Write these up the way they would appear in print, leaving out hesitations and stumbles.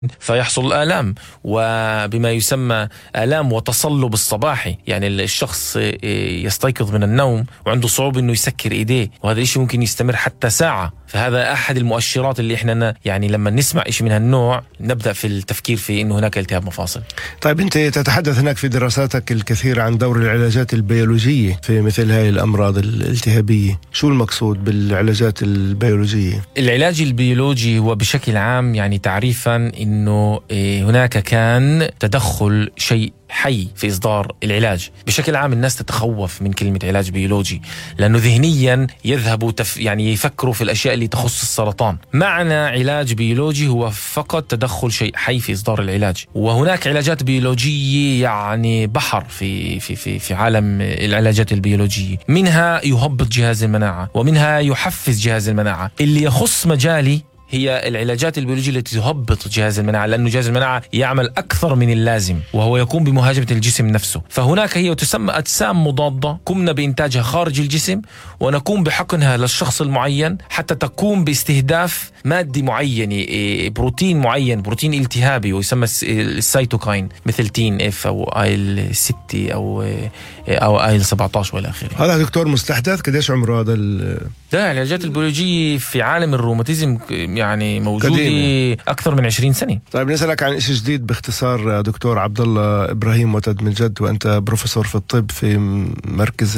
فيحصل آلام، وبما يسمى آلام وتصلب الصباحي. يعني الشخص يستيقظ من النوم وعنده صعوبة إنه يسكر إيديه، وهذا الشيء ممكن يستمر حتى ساعة. فهذا أحد المؤشرات اللي إحنا يعني لما نسمع إشي من هالنوع نبدأ في التفكير في إنه هناك التهاب مفاصل. طيب أنت تتحدث هناك في دراساتك الكثير عن دور العلاجات البيولوجية في مثل هاي الأمراض الالتهابية. شو المقصود بالعلاجات البيولوجية؟ العلاج البيولوجي هو بشكل عام يعني تعريفا إنه هناك كان تدخل شيء حي في إصدار العلاج. بشكل عام الناس تتخوف من كلمة علاج بيولوجي لأنه ذهنيا يذهبوا يعني يفكروا في الأشياء اللي تخص السرطان. معنى علاج بيولوجي هو فقط تدخل شيء حي في إصدار العلاج. وهناك علاجات بيولوجية يعني بحر في عالم العلاجات البيولوجية، منها يهبط جهاز المناعة ومنها يحفز جهاز المناعة. اللي يخص مجالي هي العلاجات البيولوجية التي تهبط جهاز المناعة، لأنه جهاز المناعة يعمل أكثر من اللازم وهو يقوم بمهاجمة الجسم نفسه. فهناك هي تسمى أجسام مضادة قمنا بإنتاجها خارج الجسم ونقوم بحقنها للشخص المعين حتى تقوم باستهداف مادة معينة، بروتين معين، بروتين التهابي ويسمى السيتوكاين مثل تين اف أو آيل 6 أو آيل 17 والى آخره. هذا دكتور مستحدث، قديش عمره هذا ده العلاجات البيولوجية في عالم الروماتيزم يعني موجودة أكثر من 20 سنة. طيب نسألك عن شيء جديد باختصار دكتور عبد الله إبراهيم وتد من جد، وأنت بروفيسور في الطب في مركز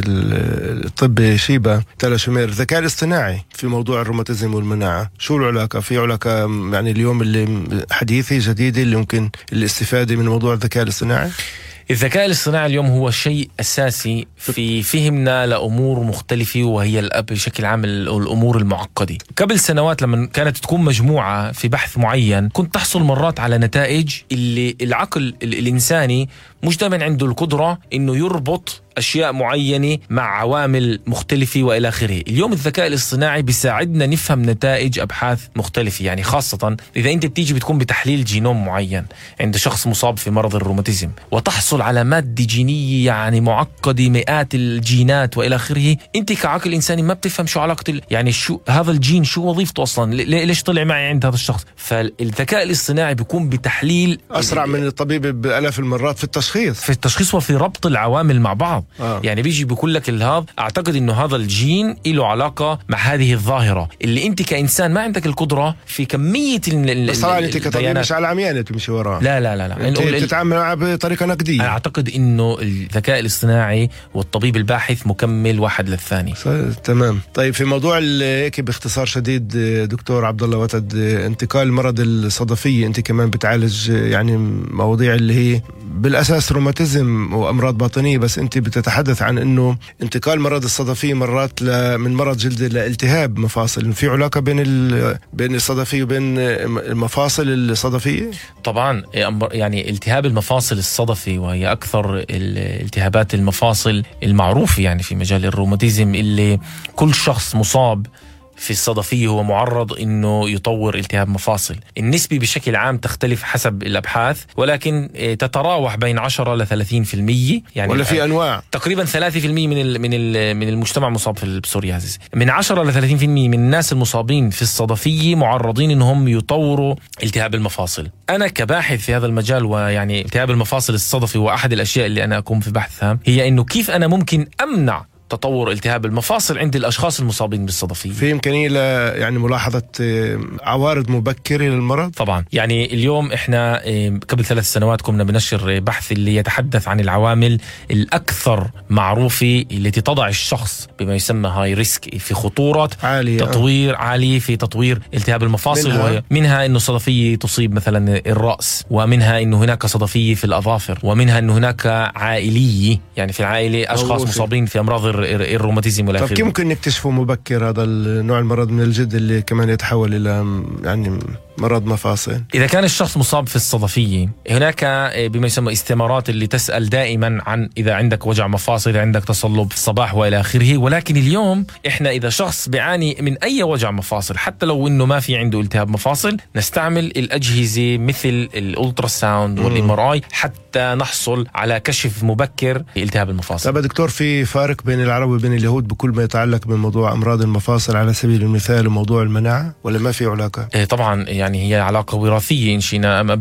الطب شيبة تل شمير. الذكاء الاصطناعي في موضوع الروماتيزم والمناعة، شو العلاقة؟ في علاقة يعني اليوم اللي حديثي جديدة اللي ممكن الاستفادة من موضوع الذكاء الاصطناعي؟ الذكاء الاصطناعي اليوم هو شيء أساسي في فهمنا لأمور مختلفة، وهي بشكل عام الأمور المعقدة. قبل سنوات لما كانت تكون مجموعة في بحث معين كنت تحصل مرات على نتائج اللي العقل الإنساني مش دائما عنده القدرة إنه يربط أشياء معينة مع عوامل مختلفة وإلى آخره. اليوم الذكاء الاصطناعي بيساعدنا نفهم نتائج أبحاث مختلفة، يعني خاصة إذا أنت بتيجي بتكون بتحليل جينوم معين عند شخص مصاب في مرض الروماتيزم وتحصل على مادة جينية يعني معقدة، مئات الجينات وإلى آخره. أنت كعقل إنساني ما بتفهم شو علاقة يعني شو هذا الجين، شو وظيفته أصلا، ليش طلع معي عند هذا الشخص. فالذكاء الاصطناعي بيكون بتحليل أسرع من الطبيب بآلاف المرات في التشخيص وفي ربط العوامل مع بعض. يعني بيجي بيقول لك هذا اعتقد انه هذا الجين له علاقه مع هذه الظاهره اللي انت كانسان ما عندك القدره في كميه بس طبعا انت كطبيب مش على عميانه تمشي وراه. لا انت بتتعامل معه بطريقه نقديه. انا اعتقد انه الذكاء الاصطناعي والطبيب الباحث مكمل واحد للثاني. تمام. طيب في موضوع هيك باختصار شديد دكتور عبد الله وتد، انتقال المرض الصدفيه، انت كمان بتعالج يعني مواضيع اللي هي بالاساس روماتيزم وامراض باطنيه، بس انت بتتحدث عن انه انتقال مرض الصدفيه مرات من مرض جلد لالتهاب مفاصل. في علاقه بين الصدفيه وبين المفاصل الصدفيه؟ طبعا يعني التهاب المفاصل الصدفي وهي اكثر الالتهابات المفاصل المعروفه يعني في مجال الروماتيزم، اللي كل شخص مصاب في الصدفية هو معرض انه يطور التهاب مفاصل. النسبة بشكل عام تختلف حسب الابحاث، ولكن تتراوح بين 10 ل 30%. يعني ولا في انواع تقريبا 3% من المجتمع مصاب في البسوريازيس. من 10 ل 30% من الناس المصابين في الصدفية معرضين انهم يطوروا التهاب المفاصل. انا كباحث في هذا المجال، ويعني التهاب المفاصل الصدفي واحد الاشياء اللي انا اقوم في بحثها هي انه كيف انا ممكن امنع تطور التهاب المفاصل عند الأشخاص المصابين بالصدفية. في إمكانية يعني ملاحظة عوارض مبكرة للمرض؟ طبعا. يعني اليوم إحنا قبل 3 سنوات كنا بنشر بحث اللي يتحدث عن العوامل الأكثر معروفة التي تضع الشخص بما يسمى هاي ريسك في خطورة عالية تطوير عالي في تطوير التهاب المفاصل. منها إنه صدفية تصيب مثلا الرأس، ومنها إنه هناك صدفية في الأظافر، ومنها إنه هناك عائلية يعني في العائلة أشخاص مصابين في أمراض الروماتيزم والآخر. طب كيف ممكن نكتشفه مبكر هذا النوع المرض من الجلد اللي كمان يتحول إلى يعني مرض مفاصل؟ إذا كان الشخص مصاب في الصدفية هناك بما يسمى استمارات اللي تسأل دائما عن إذا عندك وجع مفاصل، إذا عندك تصلب في الصباح وإلى آخره. ولكن اليوم إحنا إذا شخص بيعاني من أي وجع مفاصل حتى لو إنه ما في عنده التهاب مفاصل، نستعمل الأجهزة مثل الألترا ساوند والإم-آر-آي حتى نحصل على كشف مبكر التهاب المفاصل. طب دكتور، في فارق بين العرب وبين اليهود بكل ما يتعلق بموضوع أمراض المفاصل على سبيل المثال وموضوع المناعة، ولا ما في علاقة؟ طبعا. يعني هي علاقة وراثية إن شئنا أم